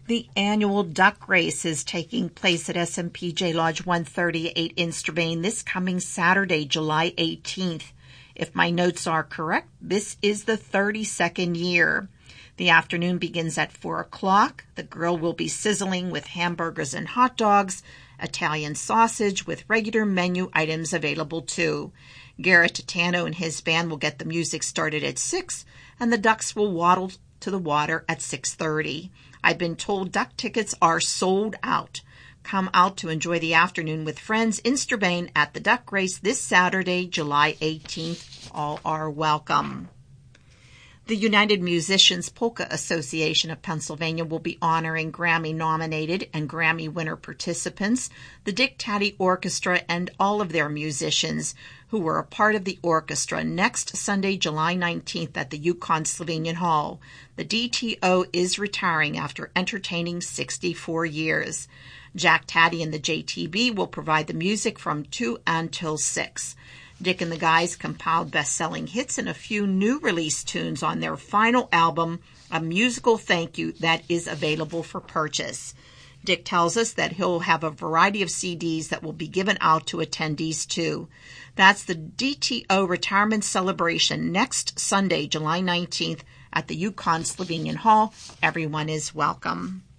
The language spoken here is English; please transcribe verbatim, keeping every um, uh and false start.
The annual duck race is taking place at S M P J Lodge one thirty-eight in Strabane this coming Saturday, July eighteenth. If my notes are correct, this is the thirty-second year. The afternoon begins at four o'clock. The grill will be sizzling with hamburgers and hot dogs, Italian sausage with regular menu items available too. Garrett Titano and his band will get the music started at six, and the ducks will waddle to the water at six thirty. I've been told duck tickets are sold out. Come out to enjoy the afternoon with friends in Strabane at the duck race this Saturday, July eighteenth. All are welcome. The United Musicians Polka Association of Pennsylvania will be honoring Grammy-nominated and Grammy winner participants, the Dick Taddy Orchestra, and all of their musicians who were a part of the orchestra next Sunday, July nineteenth at the Yukon Slovenian Hall. The D T O is retiring after entertaining sixty-four years. Jack Taddy and the J T B will provide the music from two until six. Dick and the guys compiled best-selling hits and a few new release tunes on their final album, A Musical Thank You, that is available for purchase. Dick tells us that he'll have a variety of C Ds that will be given out to attendees too. That's the D T O Retirement Celebration next Sunday, July nineteenth at the Yukon Slovenian Hall. Everyone is welcome.